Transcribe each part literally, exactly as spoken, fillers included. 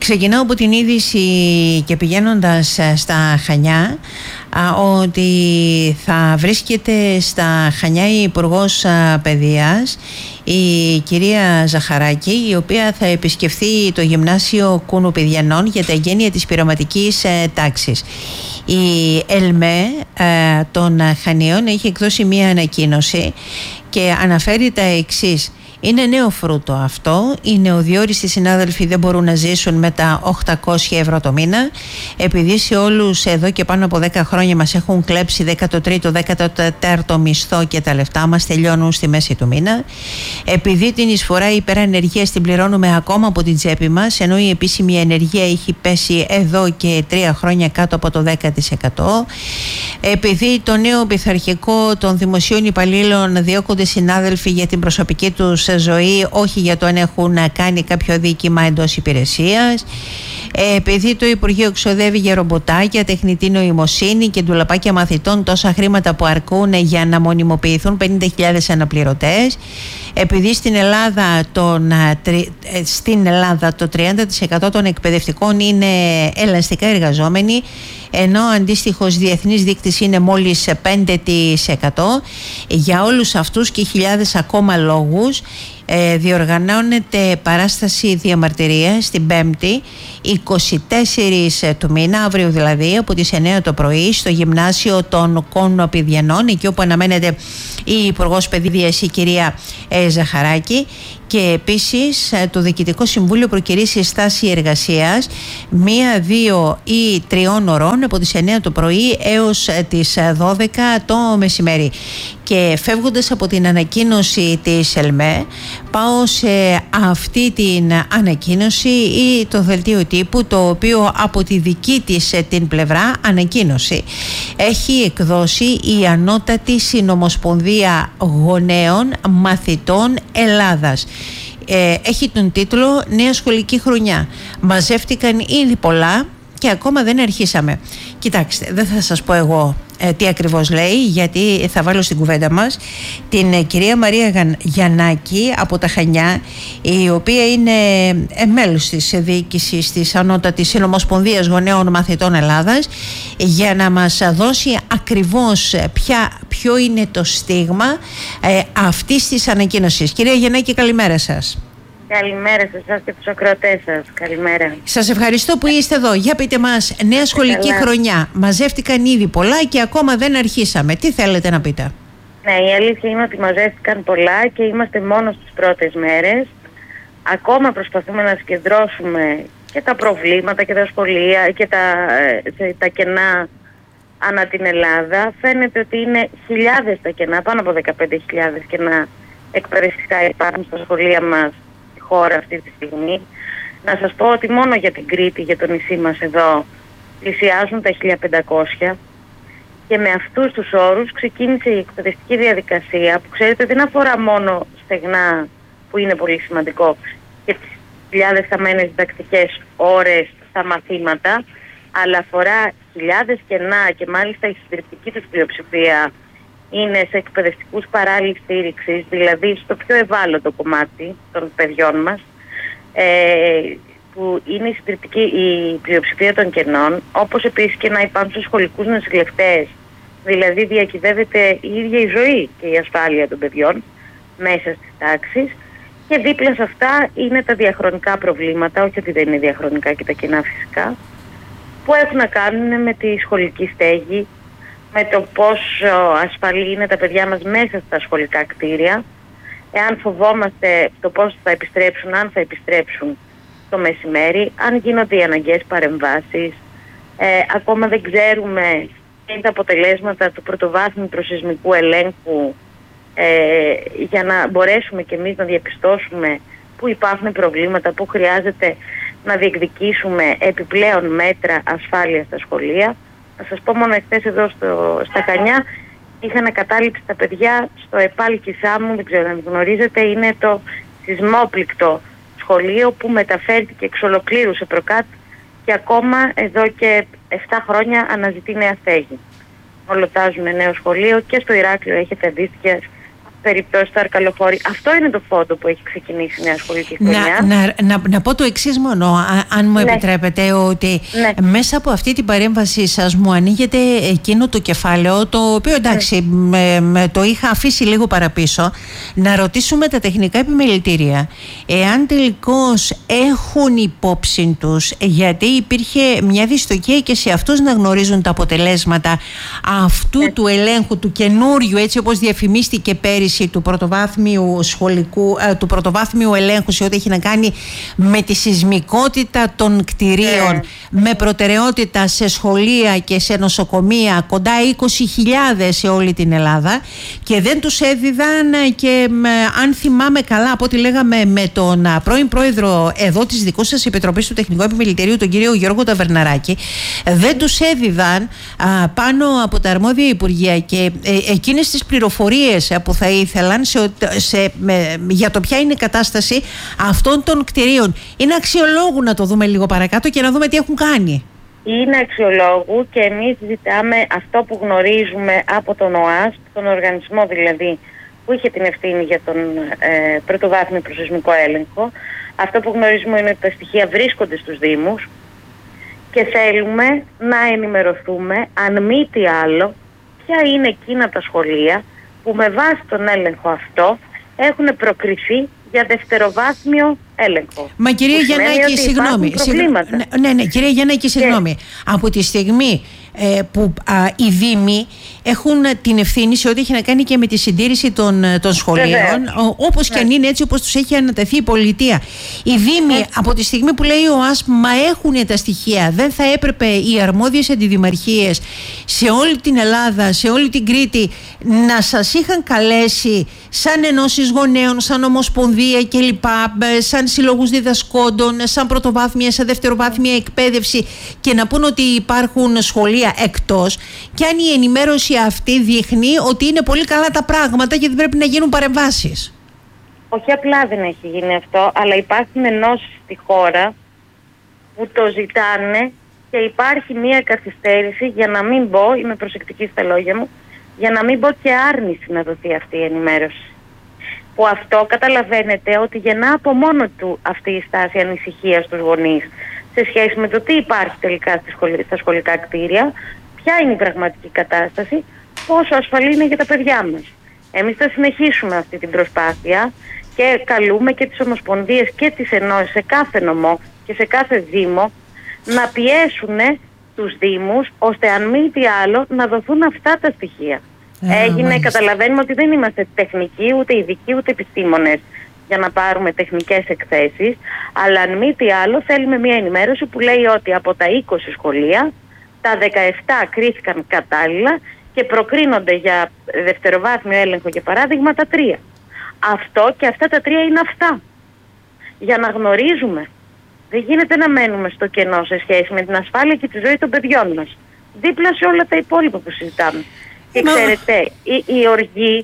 Ξεκινάω από την είδηση και πηγαίνοντας στα Χανιά ότι θα βρίσκεται στα Χανιά η Υπουργός Παιδείας, η κυρία Ζαχαράκη, η οποία θα επισκεφθεί το Γυμνάσιο Κουνουπιδιανών για τα εγγένεια της πειραματικής τάξης. Η ΕΛΜΕ των Χανίων έχει εκδώσει μία ανακοίνωση και αναφέρει τα εξής. Είναι νέο φρούτο αυτό. Οι νεοδιόριστοι συνάδελφοι δεν μπορούν να ζήσουν με τα οκτακόσια ευρώ το μήνα, επειδή σε όλους εδώ και πάνω από δέκα χρόνια μας έχουν κλέψει δέκατο τρίτο, δέκατο τέταρτο μισθό και τα λεφτά μας τελειώνουν στη μέση του μήνα, επειδή την εισφορά υπερανεργίας την πληρώνουμε ακόμα από την τσέπη μας, ενώ η επίσημη ενεργεία έχει πέσει εδώ και τρία χρόνια κάτω από το δέκα τοις εκατό, επειδή το νέο πειθαρχικό των δημοσίων υπαλλήλων διώκονται συνάδελφοι για την προσωπική τους ζωή, όχι για το αν έχουν κάνει κάποιο δίκημα εντός υπηρεσίας, επειδή το Υπουργείο ξοδεύει για ρομποτάκια, τεχνητή νοημοσύνη και ντουλαπάκια μαθητών τόσα χρήματα που αρκούν για να μονιμοποιηθούν πενήντα χιλιάδες αναπληρωτές, επειδή στην Ελλάδα, τον, στην Ελλάδα το τριάντα τοις εκατό των εκπαιδευτικών είναι ελαστικά εργαζόμενοι, ενώ ο αντίστοιχος διεθνής δείκτης είναι μόλις πέντε τοις εκατό. Για όλους αυτούς και χιλιάδες ακόμα λόγους ε, διοργανώνεται παράσταση διαμαρτυρίας την Πέμπτη είκοσι τέσσερις του μήνα, αύριο δηλαδή, από τις εννιά το πρωί στο Γυμνάσιο των Κουνουπιδιανών, εκεί όπου αναμένεται η Υπουργός Παιδείας, η κυρία ε, Ζαχαράκη. Και επίσης το Διοικητικό Συμβούλιο προκηρύσει στάση εργασίας μία, δύο ή τριών ωρών από τις εννιά το πρωί έως τις δώδεκα το μεσημέρι. Και φεύγοντας από την ανακοίνωση της ΕΛΜΕ, πάω σε αυτή την ανακοίνωση ή το δελτίο τύπου, το οποίο από τη δική της την πλευρά ανακοίνωση έχει εκδώσει η Ανώτατη Συνομοσπονδία Γονέων Μαθητών Ελλάδας. Ε, έχει τον τίτλο «Νέα σχολική χρονιά. Μαζεύτηκαν ήδη πολλά και ακόμα δεν αρχίσαμε». Κοιτάξτε, δεν θα σας πω εγώ ε, τι ακριβώς λέει, γιατί θα βάλω στην κουβέντα μας την ε, κυρία Μαρία Γιαννάκη από τα Χανιά, η οποία είναι ε, μέλος της διοίκησης της Ανώτατης Συνομοσπονδίας Γονέων Μαθητών Ελλάδας, για να μας δώσει ακριβώς ποια, ποιο είναι το στίγμα ε, αυτής της ανακοίνωσης. Κυρία Γιαννάκη, καλημέρα σας. Καλημέρα σε εσάς και τους ακροατές σας. Καλημέρα. Σας ευχαριστώ που είστε εδώ. Για πείτε μας, νέα σχολική Καλά. χρονιά. Μαζεύτηκαν ήδη πολλά και ακόμα δεν αρχίσαμε. Τι θέλετε να πείτε? Ναι, η αλήθεια είναι ότι μαζεύτηκαν πολλά και είμαστε μόνο στις πρώτες μέρες. Ακόμα προσπαθούμε να συγκεντρώσουμε και τα προβλήματα και τα σχολεία και τα, τα κενά ανά την Ελλάδα. Φαίνεται ότι είναι χιλιάδες τα κενά, πάνω από δεκαπέντε χιλιάδες κενά εκπαιδευτικά υπάρχουν στα σχολεία μας χώρα αυτή τη στιγμή. Να σας πω ότι μόνο για την Κρήτη, για το νησί μας εδώ, πλησιάζουν τα χίλια πεντακόσια, και με αυτούς τους όρους ξεκίνησε η εκπαιδευτική διαδικασία, που ξέρετε δεν αφορά μόνο στεγνά, που είναι πολύ σημαντικό, και τις χιλιάδες χαμένες διδακτικές ώρες στα μαθήματα, αλλά αφορά χιλιάδες κενά, και μάλιστα η συντριπτική τους πλειοψηφία είναι σε εκπαιδευτικούς παράλληλης στήριξης, δηλαδή στο πιο ευάλωτο κομμάτι των παιδιών μας, ε, που είναι η συντριπτική η πλειοψηφία των κενών, όπως επίσης και να υπάρχουν στους σχολικούς νοσηλευτές, δηλαδή διακυβεύεται η ίδια η ζωή και η ασφάλεια των παιδιών μέσα στις τάξεις, και δίπλα σε αυτά είναι τα διαχρονικά προβλήματα, όχι ότι δεν είναι διαχρονικά και τα κενά φυσικά, που έχουν να κάνουν με τη σχολική στέγη, με το πόσο ασφαλή είναι τα παιδιά μας μέσα στα σχολικά κτίρια, εάν φοβόμαστε το πώς θα επιστρέψουν, αν θα επιστρέψουν το μεσημέρι, αν γίνονται οι αναγκαίες παρεμβάσεις. Ε, ακόμα δεν ξέρουμε ποια είναι τα αποτελέσματα του πρωτοβάθμιου προσεισμικού ελέγχου, ε, για να μπορέσουμε και εμείς να διαπιστώσουμε που υπάρχουν προβλήματα, που χρειάζεται να διεκδικήσουμε επιπλέον μέτρα ασφάλειας στα σχολεία. Να σας πω μόνο εχθές εδώ στο, στα Χανιά είχαν κατάληψη τα παιδιά στο ΕΠΑΛ Κισάμου, δεν ξέρω αν γνωρίζετε, είναι το σεισμόπληκτο σχολείο που μεταφέρθηκε εξ ολοκλήρου σε ΠΡΟΚΑΤ και ακόμα εδώ και επτά χρόνια αναζητεί νέα στέγη. Ολοτάζουν νέο σχολείο και στο Ηράκλειο έχετε αντίστοιχες περιπτώσεις στο Αρκαλοχώρι. Αυτό είναι το φόντο που έχει ξεκινήσει η νέα σχολική χρονιά. Να, να, να, να πω το εξής μόνο, α, αν μου ναι. επιτρέπετε, ότι ναι. μέσα από αυτή την παρέμβαση σας μου ανοίγεται εκείνο το κεφάλαιο, το οποίο εντάξει ναι. με, με, το είχα αφήσει λίγο παραπίσω, να ρωτήσουμε τα τεχνικά επιμελητήρια εάν τελικώς έχουν υπόψη τους, γιατί υπήρχε μια δυστοκία και σε αυτούς να γνωρίζουν τα αποτελέσματα αυτού ναι. του ελέγχου, του καινούριου, έτσι όπως διαφημίστηκε πέρυσι, του πρωτοβάθμιου σχολικού, ε, του πρωτοβάθμιου ελέγχου σε ό,τι έχει να κάνει με τη σεισμικότητα των κτηρίων, yeah. με προτεραιότητα σε σχολεία και σε νοσοκομεία, κοντά είκοσι χιλιάδες σε όλη την Ελλάδα, και δεν τους έδιδαν, και με, αν θυμάμαι καλά από ό,τι λέγαμε με τον πρώην πρόεδρο εδώ της δικού σας Επιτροπής του Τεχνικού Επιμελητηρίου, τον κύριο Γιώργο Ταβερναράκη, δεν τους έδιδαν α, πάνω από τα αρμόδια υπουργεία και ε, εκείνες τις πληροφορίες που θα ήθελαν σε, σε, με, για το ποια είναι η κατάσταση αυτών των κτηρίων. Είναι αξιολόγου να το δούμε λίγο παρακάτω και να δούμε τι έχουν κάνει. Είναι αξιολόγου, και εμείς ζητάμε αυτό που γνωρίζουμε από τον ΟΑΣΠ, τον οργανισμό δηλαδή που είχε την ευθύνη για τον ε, πρωτοβάθμιο προσεισμικό έλεγχο. Αυτό που γνωρίζουμε είναι ότι τα στοιχεία βρίσκονται στους Δήμους και θέλουμε να ενημερωθούμε, αν μη τι άλλο, ποια είναι εκείνα τα σχολεία που με βάση τον έλεγχο αυτό έχουν προκριθεί για δευτεροβάθμιο έλεγχο. Μα κυρία Γιαννάκη, συγγνώμη. Ναι, ναι, κυρία Γιαννάκη, συγγνώμη. Και... από τη στιγμή ε, που α, οι Δήμοι έχουν την ευθύνη σε ό,τι έχει να κάνει και με τη συντήρηση των, των σχολείων, όπως ναι. και αν είναι, έτσι όπως τους έχει ανατεθεί η πολιτεία. Οι Δήμοι, ναι. από τη στιγμή που λέει ο ΟΑΣΠ, μα έχουν τα στοιχεία, δεν θα έπρεπε οι αρμόδιες αντιδημαρχίες σε όλη την Ελλάδα, σε όλη την Κρήτη, να σας είχαν καλέσει σαν ενώσεις γονέων, σαν ομοσπονδία κλπ, σαν συλλογούς διδασκόντων, σαν πρωτοβάθμια, σαν δευτεροβάθμια εκπαίδευση, και να πούν ότι υπάρχουν σχολεία εκτός, και αν η ενημέρωση αυτή δείχνει ότι είναι πολύ καλά τα πράγματα και δεν πρέπει να γίνουν παρεμβάσεις. Όχι απλά δεν έχει γίνει αυτό, αλλά υπάρχουν ενώσεις στη χώρα που το ζητάνε και υπάρχει μία καθυστέρηση, για να μην πω, είμαι προσεκτική στα λόγια μου, για να μην πω και άρνηση να δοθεί αυτή η ενημέρωση. Που αυτό καταλαβαίνετε ότι γεννά από μόνο του αυτή η στάση ανησυχία στους γονείς σε σχέση με το τι υπάρχει τελικά στα σχολικά κτίρια, ποια είναι η πραγματική κατάσταση, πόσο ασφαλή είναι για τα παιδιά μας. Εμείς θα συνεχίσουμε αυτή την προσπάθεια και καλούμε και τις ομοσπονδίες και τις ενώσεις σε κάθε νομό και σε κάθε δήμο να πιέσουν τους Δήμους, ώστε αν μη τι άλλο να δοθούν αυτά τα στοιχεία. Yeah, Έγινε, yeah. καταλαβαίνουμε ότι δεν είμαστε τεχνικοί, ούτε ειδικοί, ούτε επιστήμονες για να πάρουμε τεχνικές εκθέσεις, αλλά αν μη τι άλλο θέλουμε μια ενημέρωση που λέει ότι από τα είκοσι σχολεία τα δεκαεπτά κρίθηκαν κατάλληλα και προκρίνονται για δευτεροβάθμιο έλεγχο, για παράδειγμα, τα τρία. Αυτό και αυτά τα τρία είναι αυτά. Για να γνωρίζουμε. Δεν γίνεται να μένουμε στο κενό σε σχέση με την ασφάλεια και τη ζωή των παιδιών μας. Δίπλα σε όλα τα υπόλοιπα που συζητάμε. Και ξέρετε, η, η, οργή,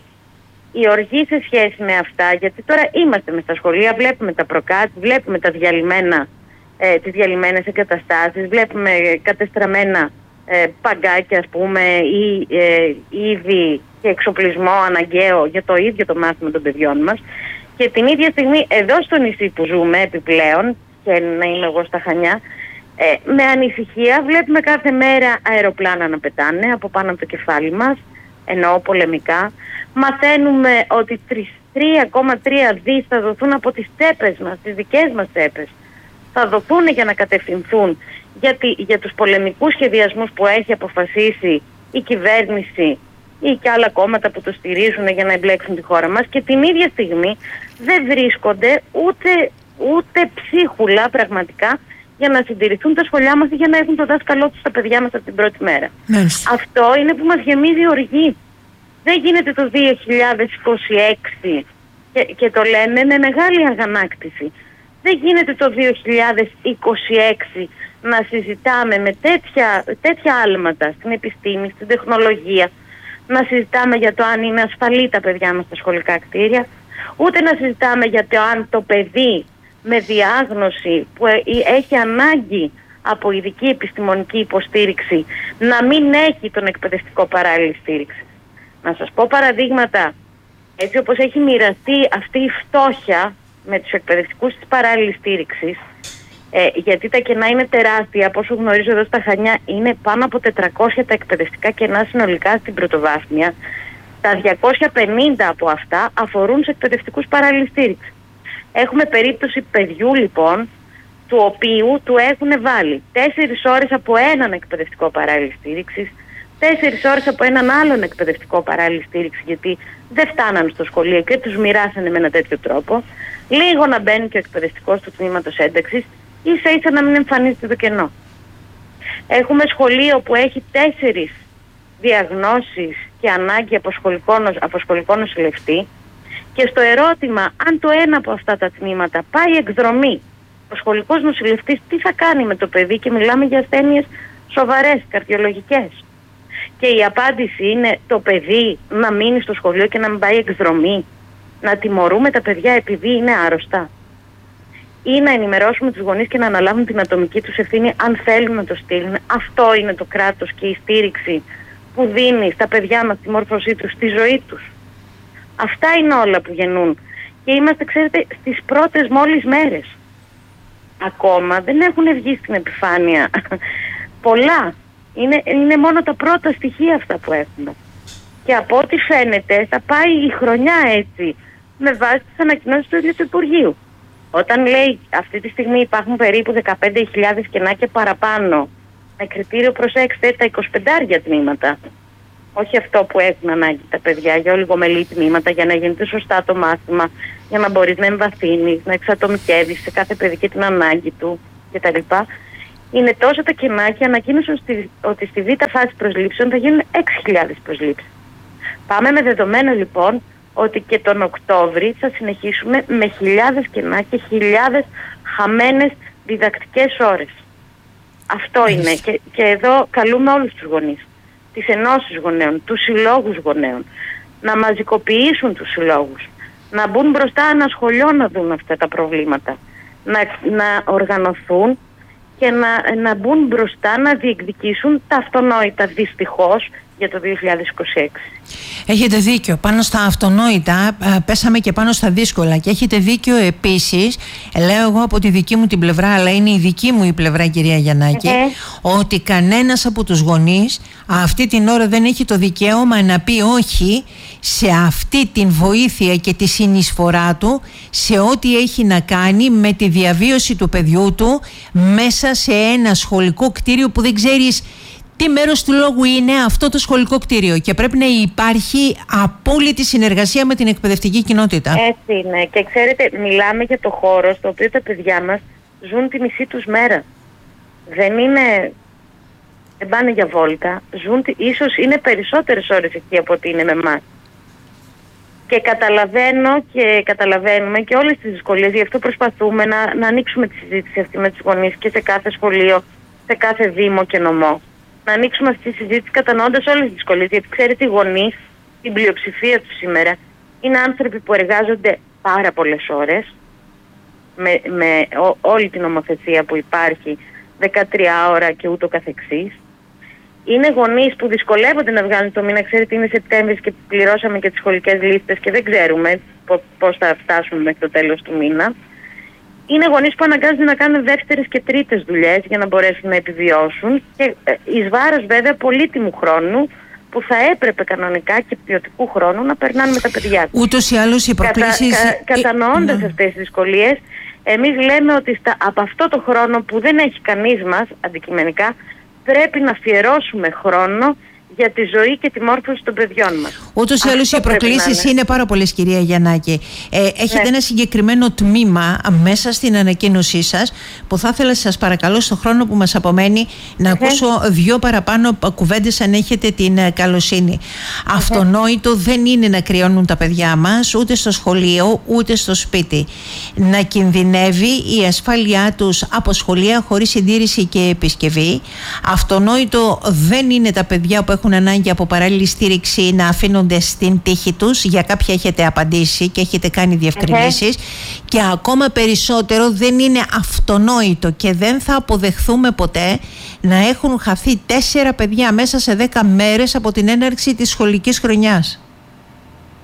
η οργή σε σχέση με αυτά, γιατί τώρα είμαστε μες στα σχολεία, βλέπουμε τα προκάτ, βλέπουμε τα διαλυμένα, ε, τις διαλυμένες εγκαταστάσεις, βλέπουμε κατεστραμμένα ε, παγκάκια, ας πούμε, ή ε, είδη και εξοπλισμό αναγκαίο για το ίδιο το μάθημα των παιδιών μας. Και την ίδια στιγμή εδώ στο νησί που ζούμε επιπλέον, και να είμαι εγώ στα Χανιά, ε, με ανησυχία βλέπουμε κάθε μέρα αεροπλάνα να πετάνε από πάνω από το κεφάλι μας, εννοώ πολεμικά. Μαθαίνουμε ότι τρία κόμμα τρία δις θα δοθούν από τις τσέπες μας, τις δικές μας τσέπες. Θα δοθούν για να κατευθυνθούν για, τη, για τους πολεμικούς σχεδιασμούς που έχει αποφασίσει η κυβέρνηση ή και άλλα κόμματα που το στηρίζουν για να εμπλέξουν τη χώρα μας, και την ίδια στιγμή δεν βρίσκονται ούτε, ούτε ψίχουλα πραγματικά για να συντηρηθούν τα σχολιά μας ή για να έχουν το δάσκαλό τους στα παιδιά μας από την πρώτη μέρα. Μάλιστα. Αυτό είναι που μας γεμίζει οργή. Δεν γίνεται το δύο χιλιάδες είκοσι έξι και, και το λένε με μεγάλη αγανάκτηση. Δεν γίνεται το δύο χιλιάδες είκοσι έξι να συζητάμε με τέτοια, τέτοια άλματα στην επιστήμη, στην τεχνολογία, να συζητάμε για το αν είναι ασφαλή τα παιδιά μας στα σχολικά κτίρια, ούτε να συζητάμε για το αν το παιδί με διάγνωση που έχει ανάγκη από ειδική επιστημονική υποστήριξη να μην έχει τον εκπαιδευτικό παράλληλη στήριξη. Να σας πω παραδείγματα Έτσι όπως έχει μοιραστεί αυτή η φτώχεια με τους εκπαιδευτικούς της παράλληλης στήριξης, ε, γιατί τα κενά είναι τεράστια, από όσο γνωρίζω εδώ στα Χανιά είναι πάνω από τετρακόσια τα εκπαιδευτικά κενά συνολικά στην πρωτοβάθμια. Τα διακόσια πενήντα από αυτά αφορούν σε εκπαιδευτικούς παράλληλης στήριξης. Έχουμε περίπτωση παιδιού λοιπόν, του οποίου του έχουν βάλει τέσσερις ώρες από έναν εκπαιδευτικό παράλληλης στήριξης, τέσσερις ώρες από έναν άλλον εκπαιδευτικό παράλληλη στήριξη, γιατί δεν φτάναν στο σχολείο και τους μοιράσανε με ένα τέτοιο τρόπο, λίγο να μπαίνει και ο εκπαιδευτικός του τμήματος ένταξης, ίσα ίσα να μην εμφανίζεται το κενό. Έχουμε σχολείο που έχει τέσσερις διαγνώσεις και ανάγκη από σχολικό, από σχολικό νοσηλευτή, και στο ερώτημα αν το ένα από αυτά τα τμήματα πάει εκδρομή, ο σχολικός νοσηλευτής τι θα κάνει με το παιδί, και μιλάμε για ασθένειες σοβαρές, καρδιολογικές. Και η απάντηση είναι το παιδί να μείνει στο σχολείο και να μην πάει εκδρομή, να τιμωρούμε τα παιδιά επειδή είναι άρρωστα, ή να ενημερώσουμε τους γονείς και να αναλάβουν την ατομική τους ευθύνη αν θέλουν να το στείλουν. Αυτό είναι το κράτος και η στήριξη που δίνει στα παιδιά μας τη μόρφωσή τους, στη ζωή τους. Αυτά είναι όλα που γεννούν. Και είμαστε, ξέρετε, στις πρώτες μόλις μέρες. Ακόμα δεν έχουν βγει στην επιφάνεια πολλά. Είναι, είναι μόνο τα πρώτα στοιχεία αυτά που έχουμε. Και από ό,τι φαίνεται θα πάει η χρονιά έτσι, με βάση τις ανακοινώσεις του ίδιου του Υπουργείου. Όταν λέει αυτή τη στιγμή υπάρχουν περίπου δεκαπέντε χιλιάδες κενά και παραπάνω, με κριτήριο, προσέξτε, τα εικοσιπέντε τμήματα. Όχι αυτό που έχουν ανάγκη τα παιδιά για ολιγομελή τμήματα, για να γίνεται σωστά το μάθημα, για να μπορείς να εμβαθύνεις, να εξατομικεύεις σε κάθε παιδί και την ανάγκη του κτλ. Είναι τόσα τα κενά και ανακοίνωσαν στη, ότι στη β' φάση προσλήψεων θα γίνουν έξι χιλιάδες προσλήψεις. Πάμε με δεδομένο λοιπόν ότι και τον Οκτώβρη θα συνεχίσουμε με χιλιάδες κενά και χιλιάδες χαμένες διδακτικές ώρες. Αυτό είναι. Και, και εδώ καλούμε όλους τους γονείς, τις ενώσεις γονέων, τους συλλόγους γονέων, να μαζικοποιήσουν τους συλλόγους, να μπουν μπροστά ένα σχολείο να δουν αυτά τα προβλήματα, να, να οργανωθούν και να, να μπουν μπροστά να διεκδικήσουν τα αυτονόητα, δυστυχώς, για το δύο χιλιάδες είκοσι έξι. Έχετε δίκιο. Πάνω στα αυτονόητα πέσαμε και πάνω στα δύσκολα. Και έχετε δίκιο επίσης, λέω εγώ από τη δική μου την πλευρά, αλλά είναι η δική μου η πλευρά, κυρία Γιαννάκη, mm-hmm. ότι κανένας από τους γονείς αυτή την ώρα δεν έχει το δικαίωμα να πει όχι σε αυτή την βοήθεια και τη συνεισφορά του σε ό,τι έχει να κάνει με τη διαβίωση του παιδιού του μέσα σε ένα σχολικό κτίριο που δεν ξέρεις τι μέρος του λόγου είναι αυτό το σχολικό κτίριο, και πρέπει να υπάρχει απόλυτη συνεργασία με την εκπαιδευτική κοινότητα. Έτσι είναι. Και ξέρετε, μιλάμε για το χώρο στο οποίο τα παιδιά μας ζουν τη μισή τους μέρα. Δεν είναι... δεν πάνε για βόλτα. Ζουν, ίσως είναι περισσότερες ώρες εκεί από ότι είναι με εμάς. Και καταλαβαίνω και καταλαβαίνουμε και όλες τις δυσκολίες. Γι' αυτό προσπαθούμε να, να ανοίξουμε τη συζήτηση αυτή με τους γονείς και σε κάθε σχολείο, σε κάθε δήμο και νομό. Να ανοίξουμε αυτή τη συζήτηση κατανοώντας όλες τις δυσκολίες. Γιατί ξέρετε, οι γονείς, την πλειοψηφία τους σήμερα, είναι άνθρωποι που εργάζονται πάρα πολλές ώρες, με, με ό, όλη την νομοθεσία που υπάρχει, δεκατρία ώρα και ούτω καθεξής. Είναι γονείς που δυσκολεύονται να βγάλουν το μήνα. Ξέρετε, είναι Σεπτέμβρης και πληρώσαμε και τις σχολικές λίστες και δεν ξέρουμε πώς θα φτάσουμε μέχρι το τέλος του μήνα. Είναι γονείς που αναγκάζονται να κάνουν δεύτερες και τρίτες δουλειές για να μπορέσουν να επιβιώσουν, και εις βάρος βέβαια πολύτιμου χρόνου που θα έπρεπε κανονικά και ποιοτικού χρόνου να περνάνε με τα παιδιά τους. Ούτως ή άλλως οι προκλήσεις... Κατα, κα, κατανοώντας ε, αυτές τις δυσκολίες, εμείς λέμε ότι στα, από αυτό το χρόνο που δεν έχει κανείς μας αντικειμενικά, πρέπει να αφιερώσουμε χρόνο για τη ζωή και τη μόρφωση των παιδιών μας. Ούτως ή άλλως οι προκλήσεις είναι. είναι πάρα πολλές, κυρία Γιαννάκη. Ε, έχετε ναι. ένα συγκεκριμένο τμήμα μέσα στην ανακοίνωσή σας που θα ήθελα, σας παρακαλώ, στον χρόνο που μας απομένει να okay. ακούσω δύο παραπάνω κουβέντες, αν έχετε την καλοσύνη. Okay. Αυτονόητο δεν είναι να κρυώνουν τα παιδιά μας ούτε στο σχολείο ούτε στο σπίτι. Να κινδυνεύει η ασφάλειά τους από σχολεία χωρίς συντήρηση και επισκευή. Αυτονόητο δεν είναι τα παιδιά που έχουν ανάγκη από παράλληλη στήριξη να αφήνονται στην τύχη τους. Για κάποια έχετε απαντήσει και έχετε κάνει διευκρινήσεις. Okay. Και ακόμα περισσότερο δεν είναι αυτονόητο και δεν θα αποδεχθούμε ποτέ να έχουν χαθεί τέσσερα παιδιά μέσα σε δέκα μέρες από την έναρξη της σχολικής χρονιάς. Ναι,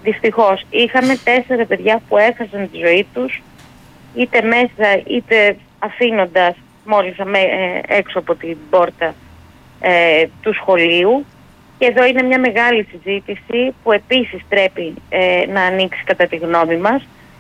Δυστυχώς είχαμε τέσσερα παιδιά που έχασαν τη ζωή τους, είτε μέσα είτε αφήνοντας μόλις ε, έξω από την πόρτα ε, του σχολείου. Και εδώ είναι μια μεγάλη συζήτηση που επίσης πρέπει ε, να ανοίξει κατά τη γνώμη μας.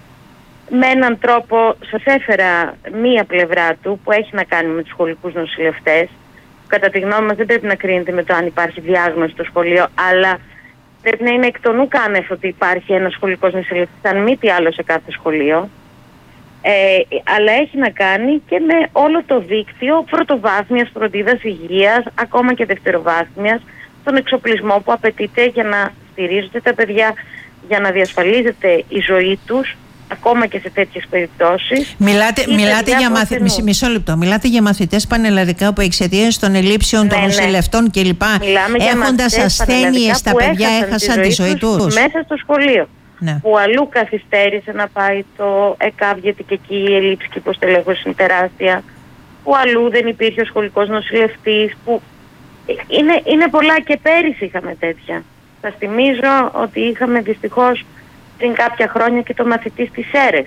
Με έναν τρόπο σας έφερα μία πλευρά του που έχει να κάνει με τους σχολικούς νοσηλευτές. Κατά τη γνώμη μας δεν πρέπει να κρίνεται με το αν υπάρχει διάγνωση στο σχολείο, αλλά πρέπει να είναι εκ των ουκάνευ ότι υπάρχει ένας σχολικός νοσηλευτής, αν μη τι άλλο σε κάθε σχολείο. Ε, αλλά έχει να κάνει και με όλο το δίκτυο πρωτοβάθμιας φροντίδας υγείας, ακόμα και δευτεροβάθμιας, τον εξοπλισμό που απαιτείται για να στηρίζονται τα παιδιά, για να διασφαλίζεται η ζωή τους, ακόμα και σε τέτοιες περιπτώσεις. Μιλάτε, μιλάτε για μαθη... μισό, μισό λεπτό. Μιλάτε για μαθητές πανελλαδικά που εξαιτίας των ελλείψεων ναι, των νοσηλευτών ναι. κλπ. Έχοντας ασθένειες τα παιδιά έχασαν τη ζωή τους, τους μέσα στο σχολείο. Ναι. Που αλλού καθυστέρησε να πάει το ΕΚΑΒ, γιατί και εκεί η ελλείψη και υποστελέχωση είναι τεράστια. Που αλλού δεν υπήρχε ο σχολικός νοσηλευτής. Που... Είναι, είναι πολλά, και πέρυσι είχαμε τέτοια. Σας θυμίζω ότι είχαμε δυστυχώς πριν κάποια χρόνια και το μαθητή στις Σέρρες.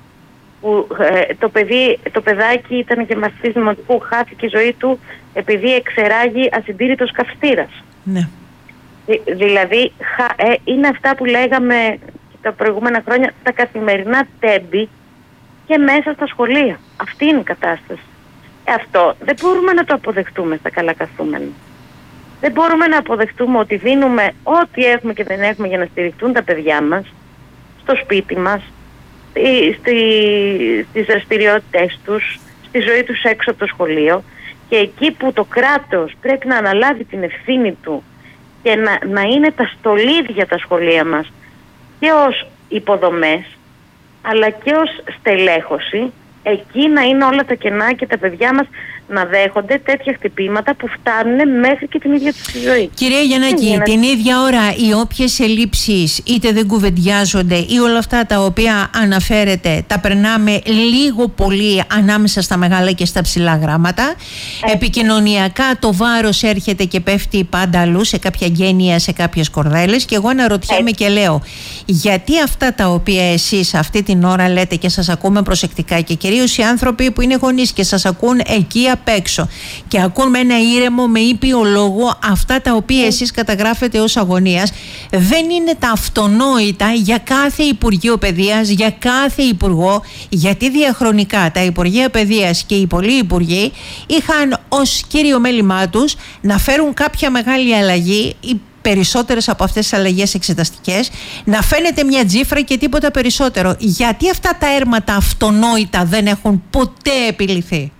Που ε, το, παιδί, το παιδάκι ήταν και μαθητής δημοτικού, χάθηκε η ζωή του επειδή εξεράγει ασυντήρητος καυστήρας. Ναι. Δη, δηλαδή χα, ε, είναι αυτά που λέγαμε τα προηγούμενα χρόνια, τα καθημερινά τέμπη και μέσα στα σχολεία. Αυτή είναι η κατάσταση. Ε, αυτό δεν μπορούμε να το αποδεχτούμε στα καλά καθούμενα. Δεν μπορούμε να αποδεχτούμε ότι δίνουμε ό,τι έχουμε και δεν έχουμε για να στηριχτούν τα παιδιά μας στο σπίτι μας, στη, στη, στις δραστηριότητες τους, στη ζωή τους έξω από το σχολείο, και εκεί που το κράτος πρέπει να αναλάβει την ευθύνη του και να, να είναι τα στολίδια τα σχολεία μας και ως υποδομές αλλά και ως στελέχωση, εκεί να είναι όλα τα κενά και τα παιδιά μας να δέχονται τέτοια χτυπήματα που φτάνουν μέχρι και την ίδια τη ζωή. Κυρία Γιαννάκη, την ίδια ώρα οι όποιες ελλείψεις είτε δεν κουβεντιάζονται ή όλα αυτά τα οποία αναφέρετε τα περνάμε λίγο πολύ ανάμεσα στα μεγάλα και στα ψηλά γράμματα. Ε. Επικοινωνιακά το βάρος έρχεται και πέφτει πάντα αλλού, σε κάποια γένεια, σε κάποιες κορδέλες, και εγώ αναρωτιέμαι ε. και λέω, γιατί αυτά τα οποία εσείς αυτή την ώρα λέτε και σας ακούμε προσεκτικά, και κυρίως οι άνθρωποι που είναι γονείς και σας ακούν εκεί απ' έξω και ακούν με ένα ήρεμο, με ήπιο λόγο αυτά τα οποία εσείς καταγράφετε ως αγωνίας, δεν είναι τα αυτονόητα για κάθε Υπουργείο Παιδείας, για κάθε Υπουργό, γιατί διαχρονικά τα Υπουργεία Παιδείας και οι πολλοί Υπουργοί είχαν ως κύριο μέλημά τους να φέρουν κάποια μεγάλη αλλαγή, περισσότερες από αυτές τις αλλαγές εξεταστικές, να φαίνεται μια τζίφρα και τίποτα περισσότερο. Γιατί αυτά τα έρματα αυτονόητα δεν έχουν ποτέ επιλυθεί?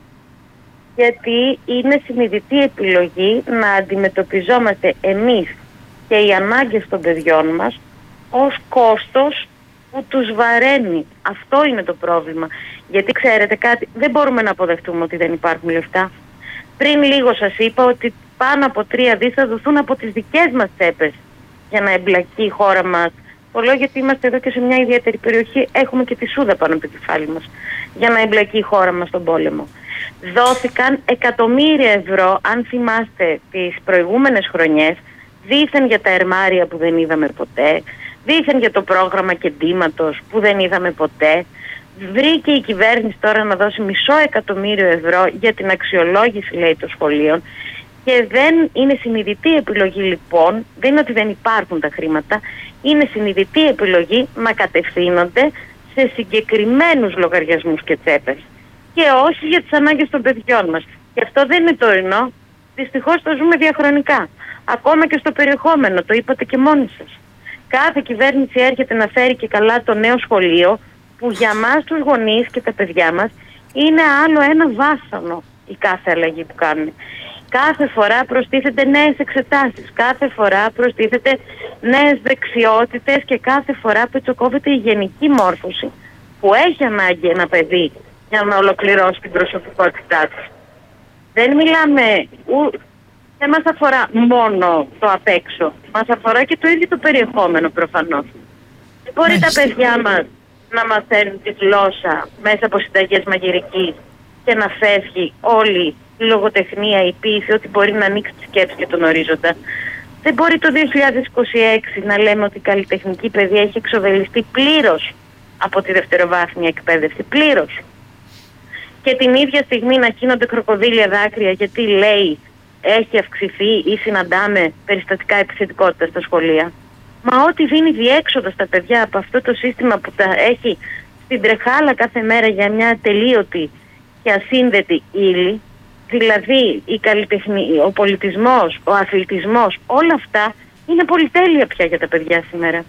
Γιατί είναι συνειδητή επιλογή να αντιμετωπιζόμαστε εμείς και οι ανάγκες των παιδιών μας ως κόστος που τους βαραίνει. Αυτό είναι το πρόβλημα. Γιατί ξέρετε κάτι, δεν μπορούμε να αποδεχτούμε ότι δεν υπάρχουν λεφτά. Πριν λίγο σας είπα ότι πάνω από τρία δις θα δοθούν από τις δικές μας τσέπες για να εμπλακεί η χώρα μας. Το λέω γιατί είμαστε εδώ και σε μια ιδιαίτερη περιοχή, έχουμε και τη Σούδα πάνω από το κεφάλι μας, για να εμπλακεί η χώρα μας στον πόλεμο. Δόθηκαν εκατομμύρια ευρώ, αν θυμάστε, τις προηγούμενες χρονιές, δήθεν για τα ερμάρια που δεν είδαμε ποτέ, δήθεν για το πρόγραμμα κεντήματος που δεν είδαμε ποτέ. Βρήκε η κυβέρνηση τώρα να δώσει μισό εκατομμύριο ευρώ για την αξιολόγηση, λέει, των σχολείων, και δεν είναι συνειδητή επιλογή, λοιπόν, δεν είναι ότι δεν υπάρχουν τα χρήματα, είναι συνειδητή επιλογή να κατευθύνονται σε συγκεκριμένους λογαριασμούς και τσέπες και όχι για τις ανάγκες των παιδιών μας. Και αυτό δεν είναι τωρινό, δυστυχώς το ζούμε διαχρονικά. Ακόμα και στο περιεχόμενο, το είπατε και μόνοι σας. Κάθε κυβέρνηση έρχεται να φέρει και καλά το νέο σχολείο, που για μας τους γονείς και τα παιδιά μας είναι άλλο ένα βάσανο η κάθε αλλαγή που κάνουν. Κάθε φορά προστίθεται νέες εξετάσεις, κάθε φορά προστίθεται νέες δεξιότητες και κάθε φορά πετσοκόβεται η γενική μόρφωση που έχει ανάγκη ένα παιδί για να ολοκληρώσει την προσωπικότητά του. Δεν μιλάμε, ου, δεν μας αφορά μόνο το απ' έξω, μας αφορά και το ίδιο το περιεχόμενο προφανώς. Δεν μπορεί τα παιδιά μας να μαθαίνουν τη γλώσσα μέσα από συνταγές μαγειρικής και να φεύγει όλη η λογοτεχνία, η ποίηση, ότι μπορεί να ανοίξει τη σκέψη και τον ορίζοντα. Δεν μπορεί το δύο χιλιάδες είκοσι έξι να λέμε ότι η καλλιτεχνική παιδεία έχει εξοδελιστεί πλήρως από τη δευτεροβάθμια εκπαίδευση. Πλήρως. Και την ίδια στιγμή να χύνονται κροκοδίλια δάκρυα γιατί λέει έχει αυξηθεί ή συναντάμε περιστατικά επιθετικότητα στα σχολεία. Μα ό,τι δίνει διέξοδο στα παιδιά από αυτό το σύστημα που τα έχει στην τρεχάλα κάθε μέρα για μια τελείωτη και ασύνδετη ύλη, δηλαδή η καλλιτεχνή, ο πολιτισμός, ο αθλητισμός, όλα αυτά είναι πολυτέλεια πια για τα παιδιά σήμερα.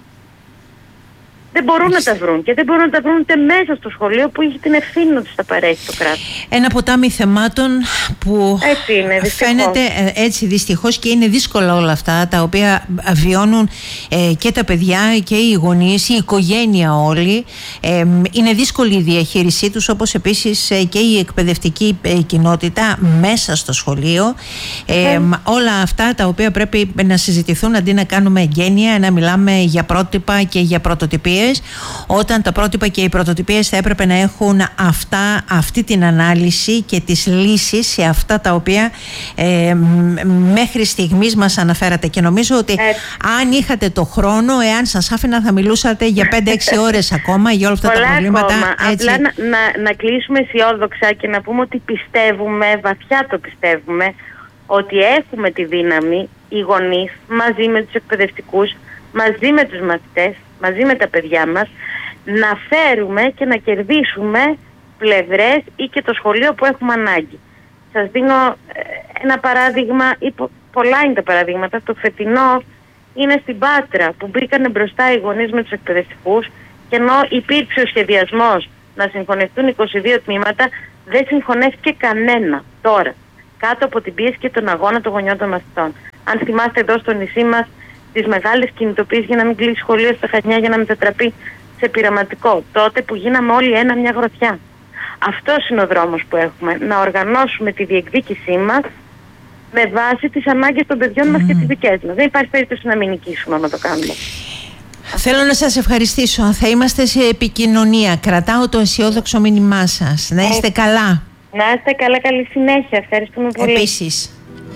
Δεν μπορούν να τα βρουν και δεν μπορούν να τα βρουν ούτε μέσα στο σχολείο που έχει την ευθύνη να τους τα παρέχει το κράτος. Ένα ποτάμι θεμάτων που έτσι είναι, δυστυχώς. Φαίνεται έτσι δυστυχώς και είναι δύσκολα όλα αυτά τα οποία βιώνουν ε, και τα παιδιά και οι γονείς, η οικογένεια όλοι. Ε, είναι δύσκολη η διαχείρισή τους, όπως επίσης ε, και η εκπαιδευτική ε, κοινότητα μέσα στο σχολείο. Ε, ε. Όλα αυτά τα οποία πρέπει να συζητηθούν αντί να κάνουμε εγγένεια, να μιλάμε για πρότυπα και για πρωτοτυπίες, όταν τα πρότυπα και οι πρωτοτυπίες θα έπρεπε να έχουν αυτά, αυτή την ανάλυση και τις λύσεις σε αυτά τα οποία ε, μέχρι στιγμής μας αναφέρατε. Και νομίζω ότι ε. αν είχατε το χρόνο, εάν σας άφηνα, θα μιλούσατε για πέντε έξι ώρες ακόμα για όλα αυτά πολλά τα προβλήματα. Ακόμα. Έτσι. Απλά να, να, να κλείσουμε αισιόδοξα και να πούμε ότι πιστεύουμε, βαθιά το πιστεύουμε, ότι έχουμε τη δύναμη οι γονείς μαζί με τους εκπαιδευτικούς, μαζί με τους μαθητές, μαζί με τα παιδιά μας, να φέρουμε και να κερδίσουμε πλευρές ή και το σχολείο που έχουμε ανάγκη. Σας δίνω ένα παράδειγμα, ή πο, πολλά είναι τα παραδείγματα. Το φετινό είναι στην Πάτρα που μπήκανε μπροστά οι γονείς με τους εκπαιδευτικούς και ενώ υπήρξε ο σχεδιασμός να συγχωνευτούν είκοσι δύο τμήματα, δεν συγχωνεύτηκε κανένα τώρα, κάτω από την πίεση και τον αγώνα των γονιών των μαθητών. Αν θυμάστε εδώ στο νησί μας τις μεγάλες κινητοποίησεις για να μην κλείσει σχολείο στα Χανιά, για να μετατραπεί σε πειραματικό. Τότε που γίναμε όλοι ένα μια γροθιά. Αυτός είναι ο δρόμος που έχουμε. Να οργανώσουμε τη διεκδίκησή μας με βάση τις ανάγκες των παιδιών mm. μας και τις δικές μας. Δεν υπάρχει περίπτωση να μην νικήσουμε άμα το κάνουμε. Θέλω να σας ευχαριστήσω. Θα είμαστε σε επικοινωνία. Κρατάω το αισιόδοξο μήνυμά σας. Να είστε ε, καλά. Να είστε καλά, καλή συνέχεια. Ευχαριστούμε πολύ. Επίσης.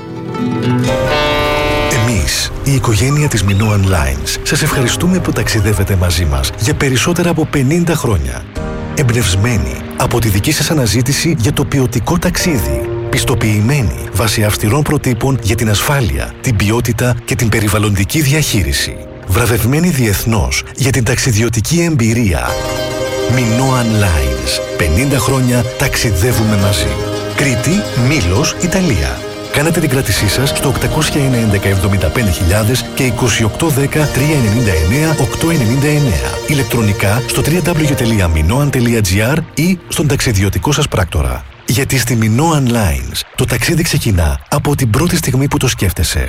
Εμείς, η οικογένεια της Minoan Lines, σας ευχαριστούμε που ταξιδεύετε μαζί μας για περισσότερα από πενήντα χρόνια. Εμπνευσμένοι από τη δική σας αναζήτηση για το ποιοτικό ταξίδι. Πιστοποιημένοι βάσει αυστηρών προτύπων για την ασφάλεια, την ποιότητα και την περιβαλλοντική διαχείριση. Βραβευμένοι διεθνώς για την ταξιδιωτική εμπειρία. Minoan Lines. πενήντα χρόνια ταξιδεύουμε μαζί. Κρήτη, Μήλος, Ιταλία. Κάνατε την κράτησή σας στο οκτακόσια ένα έντεκα εβδομήντα πέντε χιλιάδες και είκοσι οκτώ δέκα τριακόσια ενενήντα εννέα οκτακόσια ενενήντα εννέα. Ηλεκτρονικά στο double-u double-u double-u τελεία minoan τελεία gr ή στον ταξιδιωτικό σας πράκτορα. Γιατί στη Minoan Lines το ταξίδι ξεκινά από την πρώτη στιγμή που το σκέφτεσαι.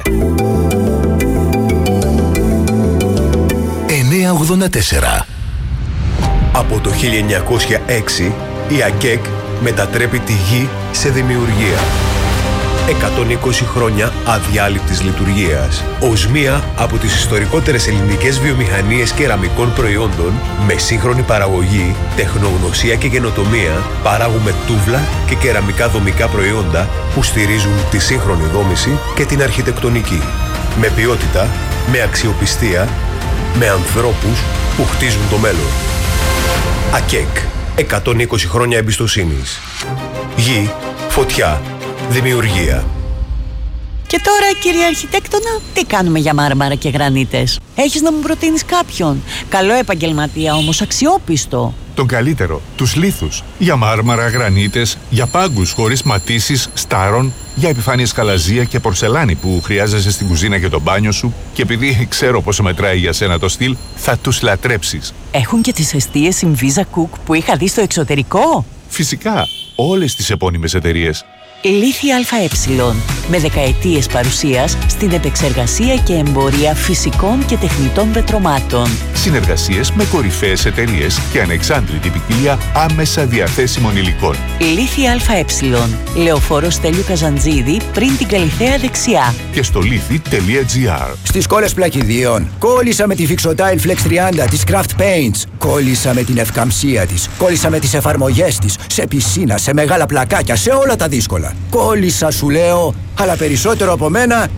εννιακόσια ογδόντα τέσσερα. Από το χίλια εννιακόσια έξι η ΑΚΕΚ μετατρέπει τη γη σε δημιουργία. εκατόν είκοσι χρόνια αδιάλειπτης λειτουργίας. Ως μία από τις ιστορικότερες ελληνικές βιομηχανίες κεραμικών προϊόντων, με σύγχρονη παραγωγή, τεχνογνωσία και καινοτομία, παράγουμε τούβλα και κεραμικά δομικά προϊόντα που στηρίζουν τη σύγχρονη δόμηση και την αρχιτεκτονική. Με ποιότητα, με αξιοπιστία, με ανθρώπους που χτίζουν το μέλλον. ΑΚΕΚ. εκατόν είκοσι χρόνια εμπιστοσύνης. Γη, φωτιά, δημιουργία. Και τώρα, κύριε Αρχιτέκτονα, τι κάνουμε για μάρμαρα και γρανίτες? Έχεις να μου προτείνεις κάποιον? Καλό επαγγελματία όμως, αξιόπιστο. Τον καλύτερο, τους λίθους. Για μάρμαρα, γρανίτες, για πάγκους χωρίς ματίσεις, στάρων, για επιφάνειες καλαζία και πορσελάνη που χρειάζεσαι στην κουζίνα και το μπάνιο σου. Και επειδή ξέρω πόσο μετράει για σένα το στυλ, θα τους λατρέψεις. Έχουν και τις εστίες Inviza Cook που είχα δει στο εξωτερικό. Φυσικά, όλες τις επώνυμες εταιρείες. Λίθη ΑΕ, με δεκαετίες παρουσίας στην επεξεργασία και εμπορία φυσικών και τεχνητών πετρωμάτων. Συνεργασίες με κορυφαίες εταιρείες και ανεξάντλητη ποικιλία άμεσα διαθέσιμων υλικών. Λίθη ΑΕ, Λεωφόρο Στέλιου Καζαντζίδη, πριν την Καλιθέα δεξιά. Και στο λίθη τελεία gr. Στις κόλλες πλακιδίων, κόλλησα με τη Fixotile Flex τριάντα της Craft Paints. Κόλλησα με την ευκαμψία της. Κόλλησα με τις εφαρμογές της. Σε πισίνα, σε μεγάλα πλακάκια, σε όλα τα δύσκολα. Κόλλησα, σου λέω, αλλά περισσότερο από μένα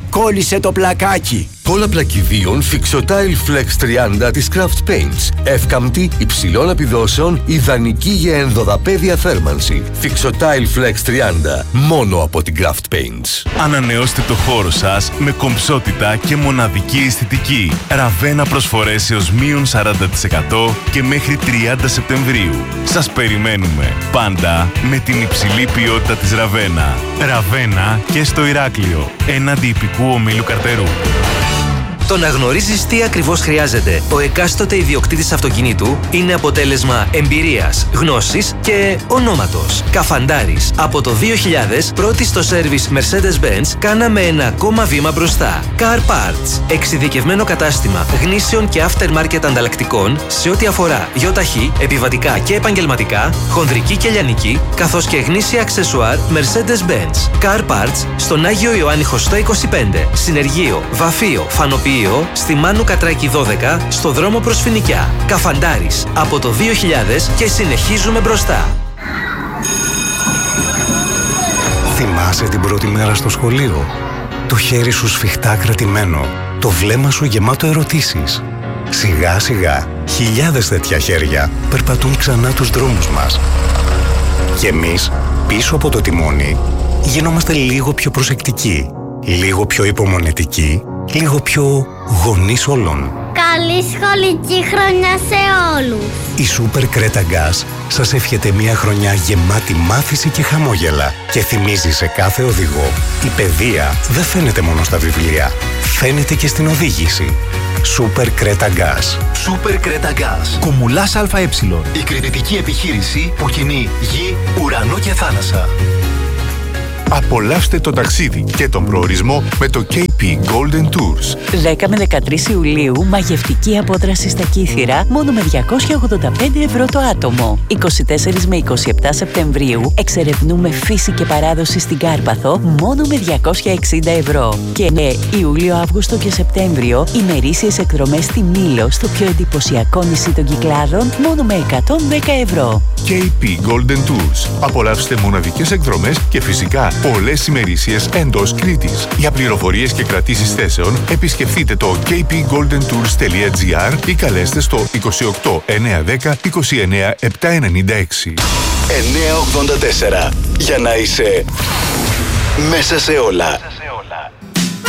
Κόλλησε το πλακάκι. Πόλα πλακιδίων Fixotile Flex τριάντα της Craft Paints. Εύκαμπτη, υψηλών επιδόσεων, ιδανική για ενδοδαπέδια θέρμανση. Fixotile Flex τριάντα. Μόνο από την Craft Paints. Ανανεώστε το χώρο σας με κομψότητα και μοναδική αισθητική. Ραβένα προσφορές έως μείον σαράντα τοις εκατό και μέχρι τριάντα Σεπτεμβρίου. Σας περιμένουμε πάντα με την υψηλή ποιότητα της Ραβένα. Ραβένα και στο Ηράκλειο, έναντι υπηκού ομίλου Καρτερού. Το να γνωρίζεις τι ακριβώς χρειάζεται ο εκάστοτε ιδιοκτήτης αυτοκινήτου είναι αποτέλεσμα εμπειρίας, γνώσης και ονόματος. Καφαντάρης. Από το δύο χιλιάδες, πρώτη στο σέρβις Mercedes-Benz, κάναμε ένα ακόμα βήμα μπροστά. Car Parts. Εξειδικευμένο κατάστημα γνήσεων και aftermarket ανταλλακτικών σε ό,τι αφορά γιοταχή, επιβατικά και επαγγελματικά, χονδρική και λιανική, καθώς και γνήσια αξεσουάρ Mercedes-Benz. Car Parts στον Άγιο Ιωάννη Χωστό είκοσι πέντε, Συνεργείο, Βαφείο, Φανοποιείο, στη Μάνου Κατράκη δώδεκα, στο δρόμο προς Φοινικιά. Καφαντάρης. Από το δύο χιλιάδες και συνεχίζουμε μπροστά. Θυμάσαι την πρώτη μέρα στο σχολείο? Το χέρι σου σφιχτά κρατημένο, το βλέμμα σου γεμάτο ερωτήσεις. Σιγά σιγά, χιλιάδες τέτοια χέρια περπατούν ξανά τους δρόμους μας. Και εμείς, πίσω από το τιμόνι, γινόμαστε λίγο πιο προσεκτικοί, λίγο πιο υπομονετικοί, λίγο πιο γονείς όλων. Καλή σχολική χρονιά σε όλους! Η Super Creta Gas σας εύχεται μια χρονιά γεμάτη μάθηση και χαμόγελα και θυμίζει σε κάθε οδηγό: η παιδεία δεν φαίνεται μόνο στα βιβλία, φαίνεται και στην οδήγηση. Super Creta Gas. Super Creta Gas. Κομουλάς ΑΕ. Η κριτική επιχείρηση που κινεί γη, ουρανό και θάλασσα. Απολαύστε το ταξίδι και τον προορισμό με το κέι πι Golden Tours. δέκα με δεκατρείς Ιουλίου, μαγευτική απόδραση στα Κύθυρα, μόνο με διακόσια ογδόντα πέντε ευρώ το άτομο. είκοσι τέσσερις με είκοσι επτά Σεπτεμβρίου, εξερευνούμε φύση και παράδοση στην Κάρπαθο, μόνο με διακόσια εξήντα ευρώ. Και ναι, Ιούλιο, Αύγουστο και Σεπτέμβριο, ημερήσιες εκδρομές στη Μήλο, στο πιο εντυπωσιακό νησί των Κυκλάδων, μόνο με εκατόν δέκα ευρώ. κέι πι Golden Tours. Απολαύστε μοναδικές εκδρομές και φυσικά πολλές ημερήσιες εντός Κρήτης. Για πληροφορίες και κρατήσεις θέσεων, επισκεφτείτε το κέι πι γκόλντεν τουρς τελεία τζι άρ ή καλέστε στο είκοσι οκτώ εννιακόσια δέκα είκοσι εννέα επτακόσια ενενήντα έξι. εννιακόσια ογδόντα τέσσερα. Για να είσαι μέσα σε όλα.